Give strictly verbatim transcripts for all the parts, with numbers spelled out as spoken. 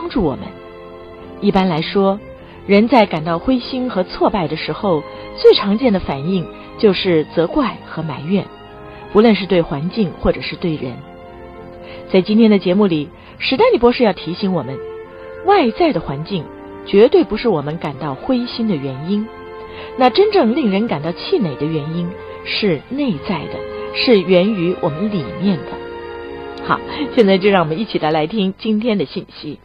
帮助我们。一般来说，人在感到灰心和挫败的时候，最常见的反应就是责怪和埋怨，不论是对环境或者是对人。在今天的节目里，史丹利博士要提醒我们，外在的环境绝对不是我们感到灰心的原因，那真正令人感到气馁的原因是内在的，是源于我们里面的。好，现在就让我们一起来来听今天的信息。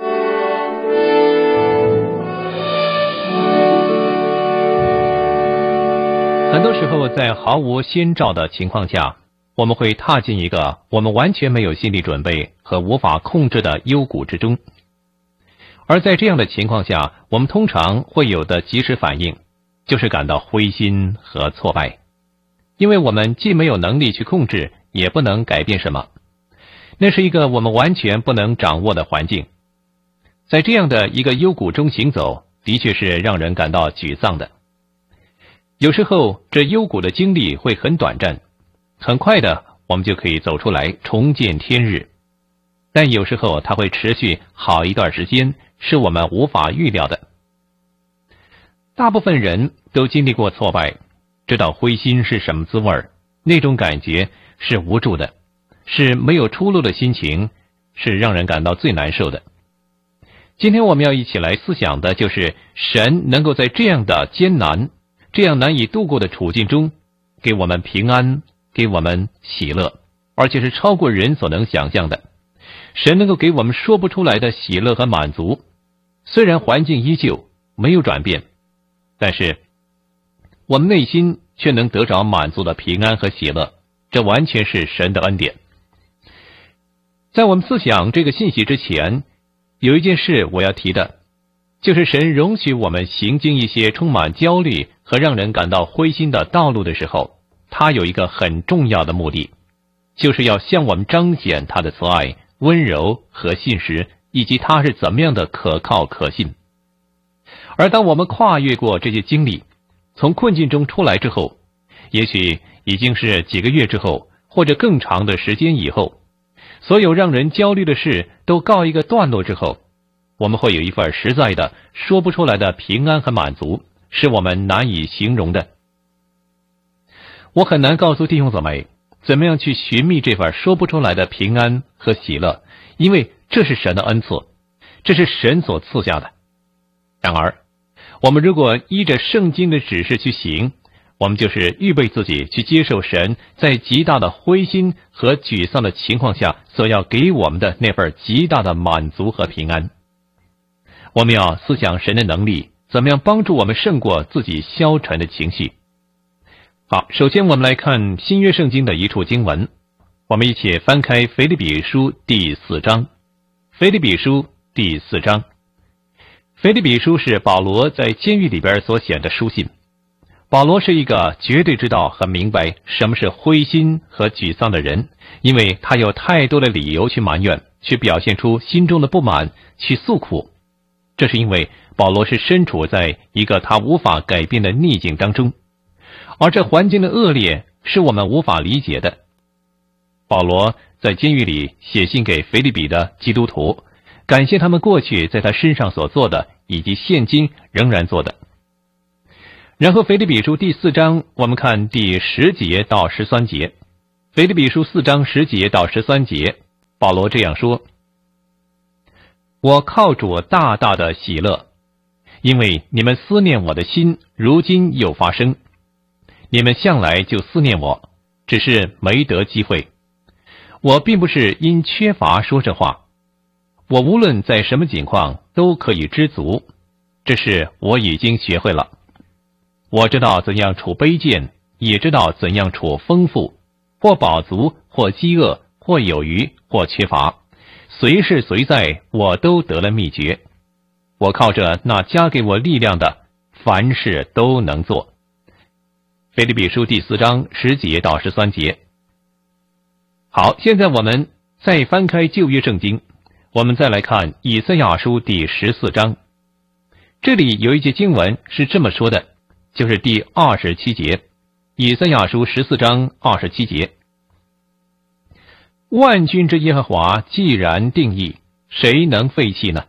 很多时候，在毫无先兆的情况下，我们会踏进一个我们完全没有心理准备和无法控制的幽谷之中。而在这样的情况下，我们通常会有的及时反应就是感到灰心和挫败，因为我们既没有能力去控制，也不能改变什么。那是一个我们完全不能掌握的环境。在这样的一个幽谷中行走，的确是让人感到沮丧的。有时候这幽谷的经历会很短暂，很快的我们就可以走出来重见天日，但有时候它会持续好一段时间，是我们无法预料的。大部分人都经历过挫败，知道灰心是什么滋味，那种感觉是无助的，是没有出路的心情，是让人感到最难受的。今天我们要一起来思想的就是神能够在这样的艰难这样难以度过的处境中，给我们平安，给我们喜乐，而且是超过人所能想象的。神能够给我们说不出来的喜乐和满足，虽然环境依旧没有转变，但是我们内心却能得着满足的平安和喜乐，这完全是神的恩典。在我们思想这个信息之前，有一件事我要提的，就是神容许我们行经一些充满焦虑和让人感到灰心的道路的时候，他有一个很重要的目的，就是要向我们彰显他的慈爱、温柔和信实，以及他是怎么样的可靠可信。而当我们跨越过这些经历，从困境中出来之后，也许已经是几个月之后，或者更长的时间以后，所有让人焦虑的事都告一个段落之后，我们会有一份实在的说不出来的平安和满足，是我们难以形容的。我很难告诉弟兄姊妹怎么样去寻觅这份说不出来的平安和喜乐，因为这是神的恩赐，这是神所赐下的。然而我们如果依着圣经的指示去行，我们就是预备自己去接受神在极大的灰心和沮丧的情况下所要给我们的那份极大的满足和平安。我们要思想神的能力，怎么样帮助我们胜过自己消沉的情绪。好，首先我们来看新约圣经的一处经文，我们一起翻开腓立比书第四章。腓立比书第四章，腓立比书是保罗在监狱里边所写的书信。保罗是一个绝对知道和明白什么是灰心和沮丧的人，因为他有太多的理由去埋怨，去表现出心中的不满，去诉苦。这是因为保罗是身处在一个他无法改变的逆境当中，而这环境的恶劣是我们无法理解的。保罗在监狱里写信给腓立比的基督徒，感谢他们过去在他身上所做的，以及现今仍然做的。然后腓立比书第四章，我们看第十节到十三节。腓立比书四章十节到十三节，保罗这样说：我靠主大大的喜乐，因为你们思念我的心如今又发生。你们向来就思念我，只是没得机会。我并不是因缺乏说这话，我无论在什么境况都可以知足，这是我已经学会了。我知道怎样处卑贱，也知道怎样处丰富，或饱足，或饥饿，或有余，或缺乏，随时随在我都得了秘诀。我靠着那加给我力量的，凡事都能做。腓立比书第四章十节到十三节。好，现在我们再翻开旧约圣经，我们再来看以赛亚书第十四章。这里有一节经文是这么说的，就是第二十七节，以赛亚书十四章二十七节。万军之耶和华既然定义，谁能废弃呢？